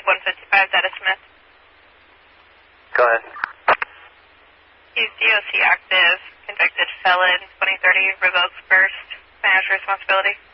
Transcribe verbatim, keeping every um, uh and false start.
one fifty-five, Data Smith. Go ahead. He's D O C active, convicted felon, twenty thirty, revoked first, financial responsibility.